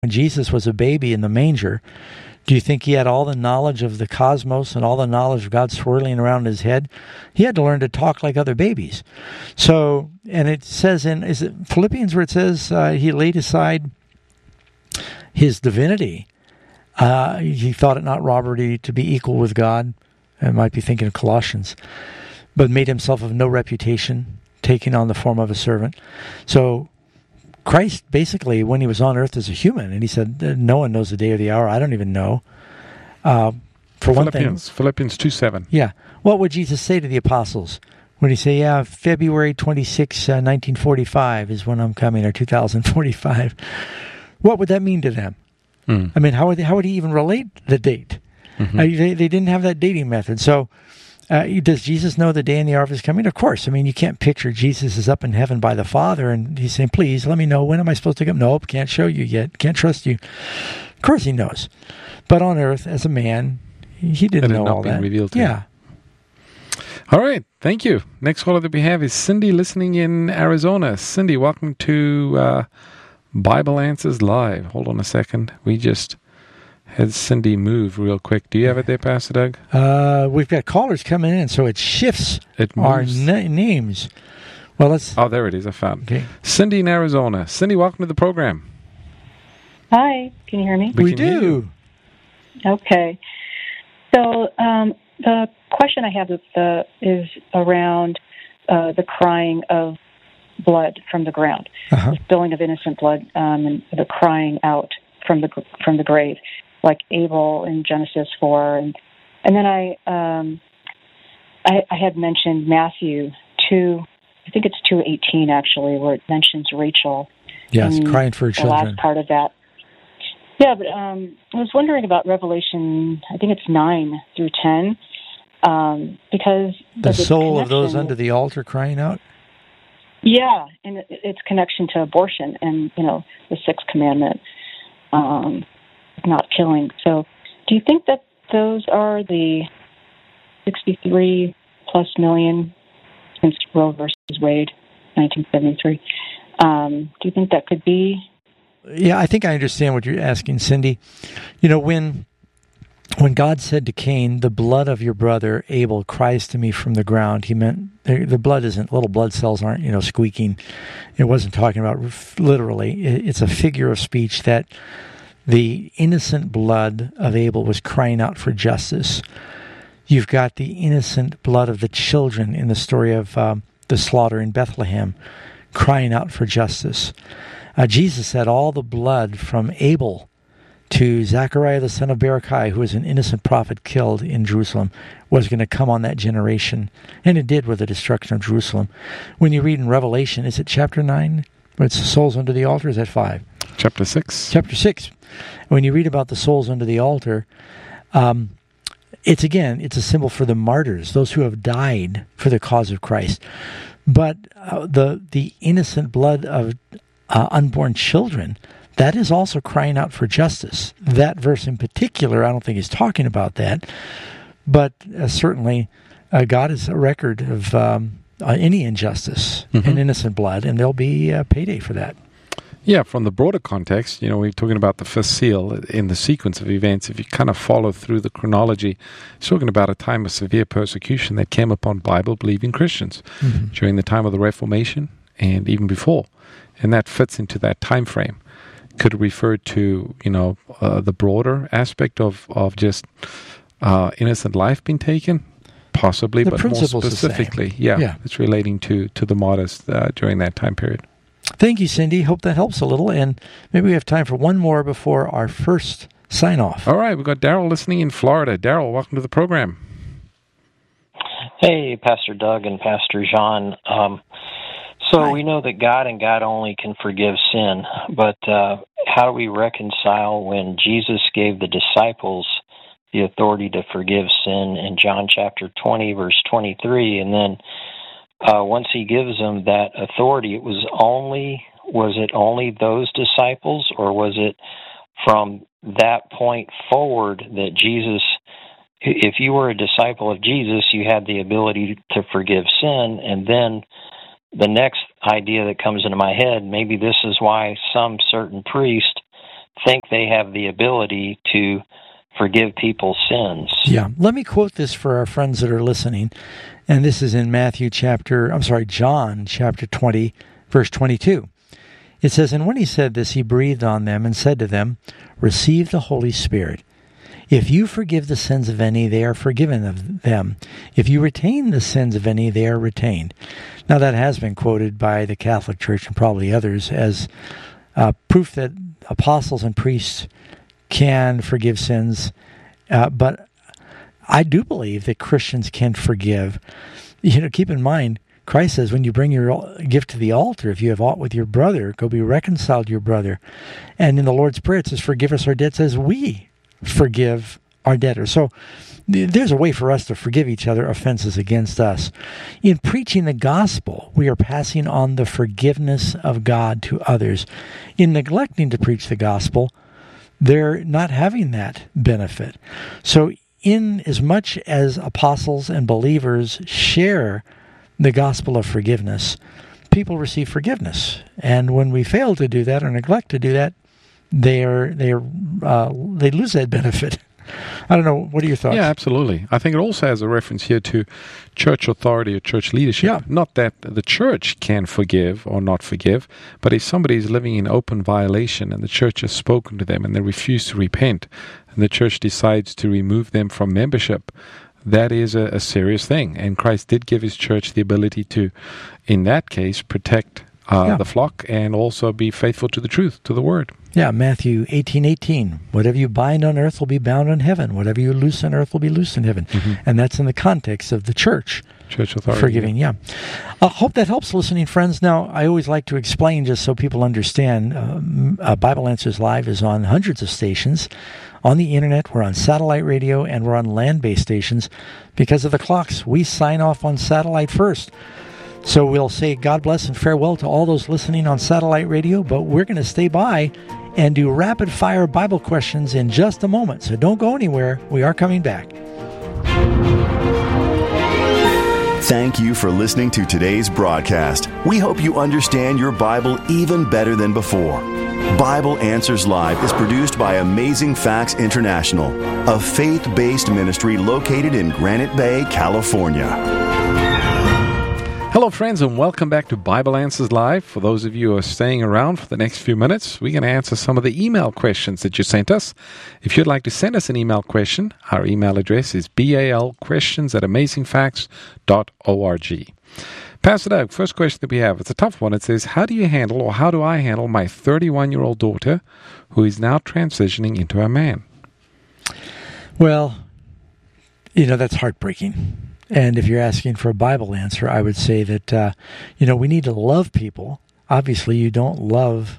When Jesus was a baby in the manger, do you think he had all the knowledge of the cosmos and all the knowledge of God swirling around his head? He had to learn to talk like other babies. So, and it says is it Philippians where it says he laid aside his divinity. He thought it not robbery to be equal with God. I might be thinking of Colossians. But made himself of no reputation, taking on the form of a servant. So Christ, basically, when he was on earth as a human, and he said, no one knows the day or the hour, I don't even know. For one thing, Philippians 2:7. Yeah. What would Jesus say to the apostles? Would he say, February 26, 1945 is when I'm coming, or 2045? What would that mean to them? I mean, how would he even relate the date? They didn't have that dating method. So does Jesus know the day and the hour of his coming? Of course. I mean, you can't picture Jesus is up in heaven by the Father, and he's saying, please, let me know. When am I supposed to come? Nope, can't show you yet. Can't trust you. Of course he knows. But on earth, as a man, he didn't know all that. Revealed to him. All right. Thank you. Next caller that we have is Cindy, listening in Arizona. Cindy, welcome to Bible Answers Live. Hold on a second. We just had Cindy move real quick. Do you have it there, Pastor Doug? We've got callers coming in, so it shifts our names. Well, let's... Oh, there it is. I found it. Okay. Cindy in Arizona. Cindy, welcome to the program. Hi. Can you hear me? We do. Okay. So the question I have is around the crying of blood from the ground, the spilling of innocent blood, and the crying out from the grave, like Abel in Genesis 4, and then I had mentioned Matthew 2, I think it's 2:18 actually, where it mentions Rachel. Yes, crying for her children. The last part of that. Yeah, but I was wondering about Revelation, I think it's 9 through 10, because the soul of those under the altar crying out. Yeah, and its connection to abortion and the sixth commandment. Not killing. So do you think that those are the 63 plus million since Roe versus Wade, 1973? Do you think that could be? Yeah, I think I understand what you're asking, Cindy. When God said to Cain, the blood of your brother Abel cries to me from the ground, he meant the blood isn't, little blood cells aren't, squeaking. It wasn't talking about literally. It's a figure of speech that the innocent blood of Abel was crying out for justice. You've got the innocent blood of the children in the story of the slaughter in Bethlehem crying out for justice. Jesus said all the blood from Abel to Zechariah the son of Berechiah, who was an innocent prophet killed in Jerusalem, was going to come on that generation. And it did with the destruction of Jerusalem. When you read in Revelation, is it chapter 9? Where it's the souls under the altar? Is that 5? Chapter 6. Chapter 6. When you read about the souls under the altar, it's a symbol for the martyrs, those who have died for the cause of Christ. But the innocent blood of unborn children, that is also crying out for justice. That verse in particular, I don't think is talking about that, but certainly God is a record of any injustice and innocent blood, and there'll be a payday for that. Yeah, from the broader context, we're talking about the first seal in the sequence of events. If you kind of follow through the chronology, it's talking about a time of severe persecution that came upon Bible-believing Christians during the time of the Reformation and even before. And that fits into that time frame. Could refer to, the broader aspect of just innocent life being taken? Possibly, but more specifically, it's relating to the martyrs during that time period. Thank you, Cindy. Hope that helps a little. And maybe we have time for one more before our first sign-off. All right. We've got Daryl listening in Florida. Daryl, welcome to the program. Hey, Pastor Doug and Pastor Jean. We know that God and God only can forgive sin, but how do we reconcile when Jesus gave the disciples the authority to forgive sin in John chapter 20, verse 23, and then once he gives them that authority, was it only those disciples, or was it from that point forward that Jesus, if you were a disciple of Jesus, you had the ability to forgive sin? And then the next idea that comes into my head, maybe this is why some certain priest think they have the ability to forgive people's sins. Yeah. Let me quote this for our friends that are listening. And this is in John chapter 20, verse 22. It says, "And when he said this, he breathed on them and said to them, 'Receive the Holy Spirit. If you forgive the sins of any, they are forgiven of them. If you retain the sins of any, they are retained.'" Now that has been quoted by the Catholic Church and probably others as proof that apostles and priests can forgive sins. But I do believe that Christians can forgive. Keep in mind, Christ says, when you bring your gift to the altar, if you have aught with your brother, go be reconciled to your brother. And in the Lord's Prayer, it says, "Forgive us our debts as we forgive our debtors." So there's a way for us to forgive each other offenses against us. In preaching the gospel, we are passing on the forgiveness of God to others. In neglecting to preach the gospel, they're not having that benefit. So in as much as apostles and believers share the gospel of forgiveness, people receive forgiveness. And when we fail to do that or neglect to do that, they lose that benefit. I don't know. What are your thoughts? Yeah, absolutely. I think it also has a reference here to church authority or church leadership. Yeah. Not that the church can forgive or not forgive, but if somebody is living in open violation and the church has spoken to them and they refuse to repent, and the church decides to remove them from membership, that is a serious thing. And Christ did give his church the ability to, in that case, protect the flock and also be faithful to the truth, to the word. Yeah, Matthew 18:18. "Whatever you bind on earth will be bound in heaven. Whatever you loose on earth will be loosed in heaven." Mm-hmm. And that's in the context of the church. Church authority. Forgiving, yeah. I hope that helps, listening friends. Now, I always like to explain, just so people understand, Bible Answers Live is on hundreds of stations. On the internet, we're on satellite radio, and we're on land-based stations. Because of the clocks, we sign off on satellite first. So we'll say God bless and farewell to all those listening on satellite radio, but we're going to stay by and do rapid-fire Bible questions in just a moment. So don't go anywhere. We are coming back. Thank you for listening to today's broadcast. We hope you understand your Bible even better than before. Bible Answers Live is produced by Amazing Facts International, a faith-based ministry located in Granite Bay, California. Hello, friends, and welcome back to Bible Answers Live. For those of you who are staying around for the next few minutes, we're going to answer some of the email questions that you sent us. If you'd like to send us an email question, our email address is balquestions@amazingfacts.org. Pastor Doug, first question that we have, it's a tough one. It says, how do I handle my 31-year-old daughter who is now transitioning into a man? Well, that's heartbreaking. And if you're asking for a Bible answer, I would say that, we need to love people. Obviously, you don't love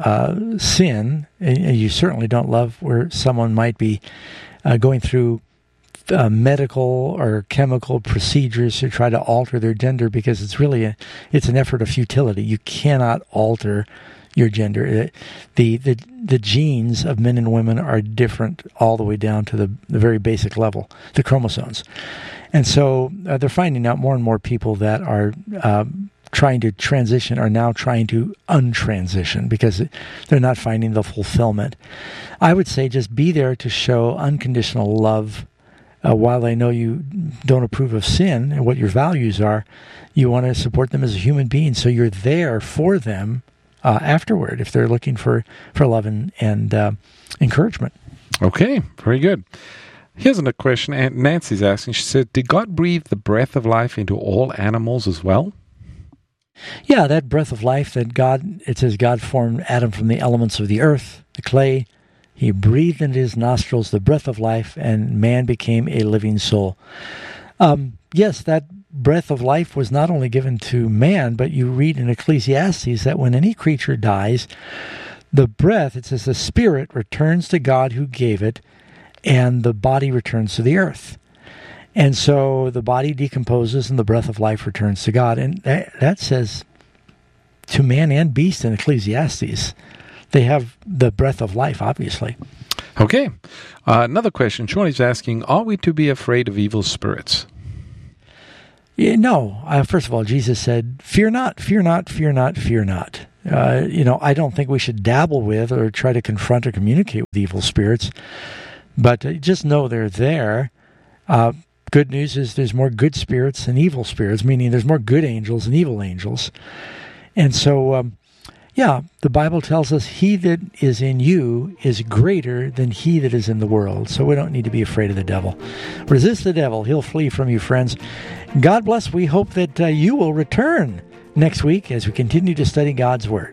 sin, and you certainly don't love where someone might be going through medical or chemical procedures to try to alter their gender, because it's really it's an effort of futility. You cannot alter your gender. The genes of men and women are different all the way down to the very basic level, the chromosomes. And so they're finding out more and more people that are trying to transition are now trying to untransition because they're not finding the fulfillment. I would say just be there to show unconditional love. While I know you don't approve of sin and what your values are, you want to support them as a human being. So you're there for them afterward if they're looking for love and encouragement. Okay, very good. Here's another question Nancy's asking. She said, did God breathe the breath of life into all animals as well? Yeah, that breath of life that it says God formed Adam from the elements of the earth, the clay. He breathed into his nostrils the breath of life, and man became a living soul. Yes, that breath of life was not only given to man, but you read in Ecclesiastes that when any creature dies, the breath, it says the spirit returns to God who gave it, and the body returns to the earth. And so the body decomposes and the breath of life returns to God. And that says to man and beast in Ecclesiastes, they have the breath of life, obviously. Okay. Another question. Sean is asking, are we to be afraid of evil spirits? Yeah, no. First of all, Jesus said, fear not, fear not, fear not, fear not. I don't think we should dabble with or try to confront or communicate with evil spirits, but just know they're there. Good news is there's more good spirits than evil spirits, meaning there's more good angels than evil angels. And so, the Bible tells us he that is in you is greater than he that is in the world. So we don't need to be afraid of the devil. Resist the devil. He'll flee from you, friends. God bless. We hope that you will return next week as we continue to study God's Word.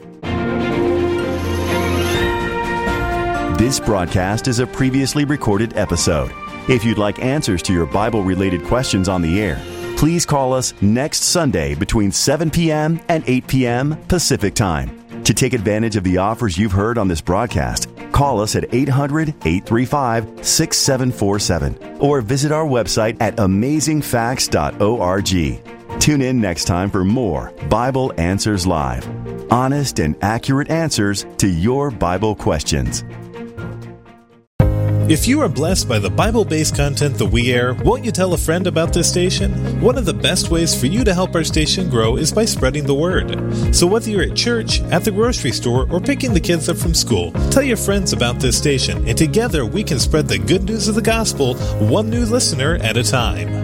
This broadcast is a previously recorded episode. If you'd like answers to your Bible-related questions on the air, please call us next Sunday between 7 p.m. and 8 p.m. Pacific Time. To take advantage of the offers you've heard on this broadcast, call us at 800-835-6747 or visit our website at amazingfacts.org. Tune in next time for more Bible Answers Live. Honest and accurate answers to your Bible questions. If you are blessed by the Bible-based content that we air, won't you tell a friend about this station? One of the best ways for you to help our station grow is by spreading the word. So whether you're at church, at the grocery store, or picking the kids up from school, tell your friends about this station, and together we can spread the good news of the gospel one new listener at a time.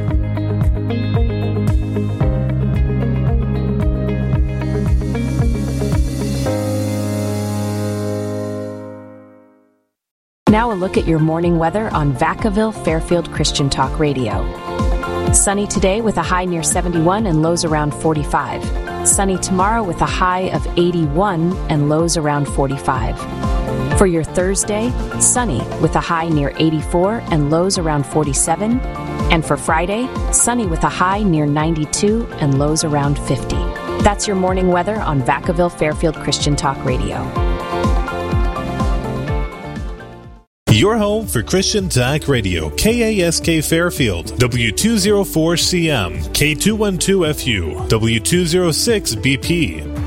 Now a look at your morning weather on Vacaville Fairfield Christian Talk Radio. Sunny today with a high near 71 and lows around 45. Sunny tomorrow with a high of 81 and lows around 45. For your Thursday, sunny with a high near 84 and lows around 47. And for Friday, sunny with a high near 92 and lows around 50. That's your morning weather on Vacaville Fairfield Christian Talk Radio. Your home for Christian Talk Radio, KASK Fairfield, W204CM, K212FU, W206BP.